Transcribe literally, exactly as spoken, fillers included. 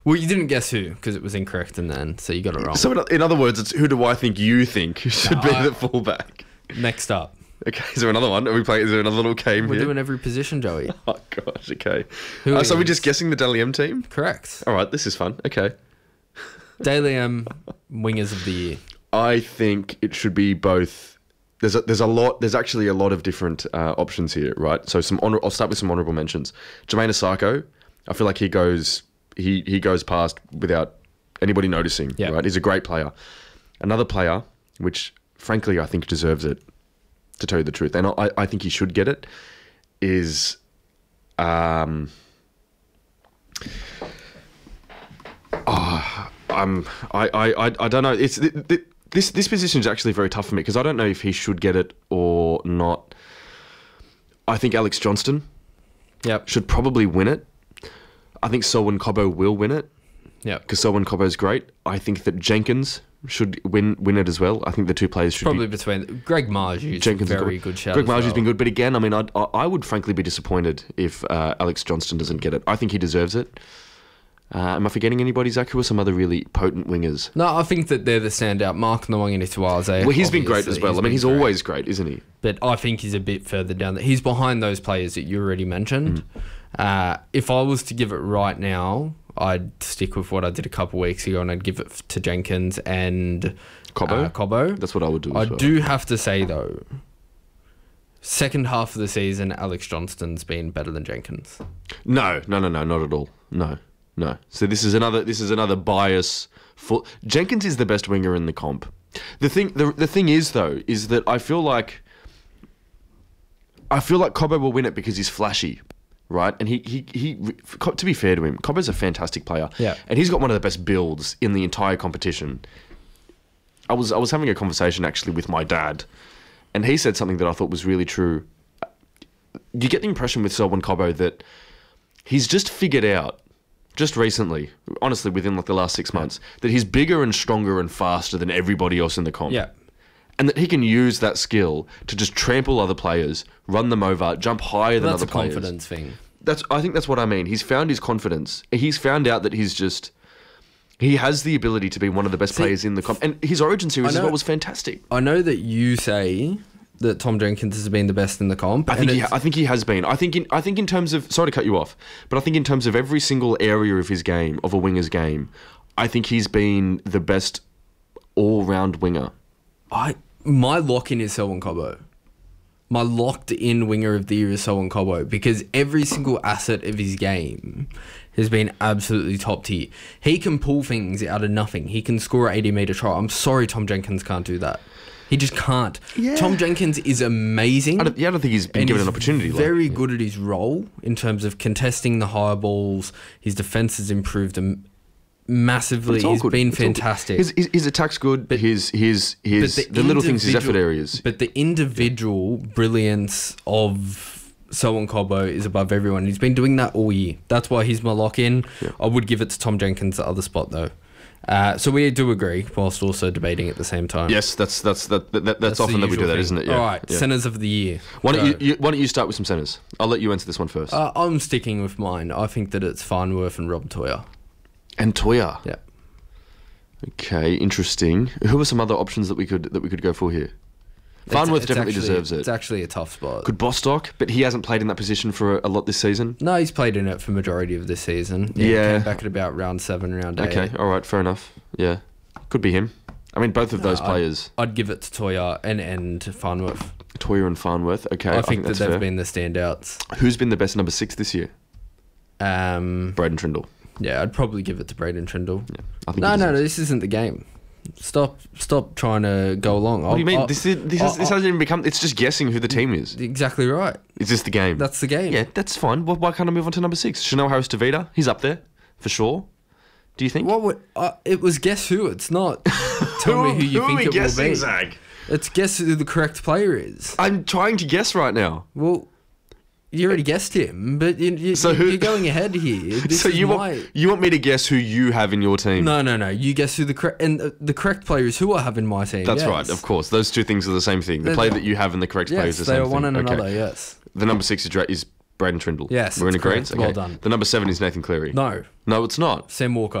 Well, you didn't guess who because it was incorrect in the end, so you got it wrong. So in- in other words, it's who do I think you think should No, be I- the fullback? Next up, Okay, is there another one? Are we playing? Is there another little game we're here? doing every position, Joey. Oh gosh, okay. Who Uh, so we're is- just guessing the Dally M team. Correct. All right, this is fun. Okay, Daily M wingers of the year. I think it should be both. There's a, there's a lot. There's actually a lot of different uh, options here, right? So some honor, I'll start with some honourable mentions. Jermaine Asako, I feel like he goes he he goes past without anybody noticing. Yeah. Right, he's a great player. Another player, which frankly I think deserves it, to tell you the truth, and I, I think he should get it, is um. Oh, I'm I, I, I, I don't know. It's th- th- this this position is actually very tough for me because I don't know if he should get it or not. I think Alex Johnston Yep. should probably win it. I think Selwyn Cobbo will win it Yep. because Selwyn Cobbo is great. I think that Jenkins should win win it as well. I think the two players should Probably be. between Greg Marju's Jenkins a and very Cobbo. good shout. Greg as well. Marju's been good, but again, I mean, I'd, I I would frankly be disappointed if uh, Alex Johnston doesn't get it. I think he deserves it. Uh, am I forgetting anybody, Zach? Who are some other really potent wingers? No, I think that they're the standout. Mark Nwangituaze. Well, he's been great as well. I mean, he's been great. always great, isn't he? But I think he's a bit further down. He's behind those players that you already mentioned. Mm. Uh, if I was to give it right now, I'd stick with what I did a couple of weeks ago, and I'd give it to Jenkins and Cobbo? Uh, Cobbo. That's what I would do. I as well. do have to say though, second half of the season, Alex Johnston's been better than Jenkins. No, no, no, no, not at all. No, no. So this is another. This is another bias. For Jenkins is the best winger in the comp. The thing. The, the thing is though, is that I feel like. I feel like Cobbo will win it because he's flashy, right? And he he he. To be fair to him, Cobbo's a fantastic player. Yeah. And he's got one of the best builds in the entire competition. I was I was having a conversation actually with my dad, and he said something that I thought was really true. You get the impression with Selwyn Cobbo that he's just figured out, just recently, honestly within like the last six months, that he's bigger and stronger and faster than everybody else in the comp. Yeah. And that he can use that skill to just trample other players, run them over, jump higher than That's a other players. confidence thing. That's I think that's what I mean. He's found his confidence. He's found out that he's just he has the ability to be one of the best See, players in the comp. And his Origin series I as know- well was fantastic. I know that you say that Tom Jenkins has been the best in the comp. I think and he, it's- I think he has been. I think in I think in terms of sorry to cut you off, but I think in terms of every single area of his game, of a winger's game, I think he's been the best all-round winger. I my lock in is Selwyn Cobbo. My locked in winger of the year is Selwyn Cobbo because every single asset of his game has been absolutely top tier. He can pull things out of nothing. He can score an eighty metre try. I'm sorry Tom Jenkins can't do that. He just can't. Yeah. Tom Jenkins is amazing. I don't, yeah, I don't think he's been and given he's an opportunity. Very like, good at his role in terms of contesting the high balls. His defence has improved am- massively. It's all He's good. been It's all good. fantastic. His, his, his attack's good. But- his his his But the, little things, his effort individual- areas. But the individual brilliance of Selwyn Cobbo is above everyone. He's been doing that all year. That's why he's my lock-in. Yeah. I would give it to Tom Jenkins, the other spot, though. Uh, so we do agree, whilst also debating at the same time. Yes, that's that's that, that that's, That's the often that we do usual that, thing. isn't it? Yeah. All right, yeah. centres of the year. Why don't Go. you, you why don't you start with some centres? I'll let you answer this one first. Uh, I'm sticking with mine. I think that it's Farnworth and Rob Toya. and Toya. Yeah. Okay, interesting. Who are some other options that we could that we could go for here? Farnworth It's- it's definitely actually- deserves it. It's actually a tough spot. Could Bostock, but he hasn't played in that position for a, a lot this season. No, he's played in it for majority of this season. Yeah. He came back at about round seven, round eight. Okay, all right, fair enough. Yeah, could be him. I mean, both of those No, players, I'd, I'd give it to Toya and and Farnworth. Toya and Farnworth. Okay, I, I, think, that that's they've fair. been the standouts. Who's been the best number six this year? Um, Braden Trindle. yeah, I'd probably give it to Braden Trindle. Yeah, I think. No, he no, no, deserves it. this isn't the game. Stop, stop trying to go along. What do you mean? this is, this, is, this hasn't even become. It's just guessing who the team is. exactly right. Is this the game? That's the game. Yeah, that's fine. Why, why can't I move on to number six? Chanel Harris Tavita. He's up there for sure. Do you think? What would uh, it was? Guess who? It's not. Tell me who you who think are we it guessing, will be. Zach? It's guess who the correct player is. I'm trying to guess right now. Well, you already guessed him, but you, you, So who- you're going ahead here. This so is you my... want you want me to guess who you have in your team? No, no, no. You guess who the correct and uh, the correct player is who I have in my team. That's yes. right. Of course, those two things are the same thing. The They're- player that you have and the correct player is Yes, the they same are one thing. and Okay. another. Yes. The number six is, Dra- is Braden Trindle. Yes, We're in that's agreement? correct. Well done. The number seven is Nathan Cleary. No, No, it's not. Sam Walker.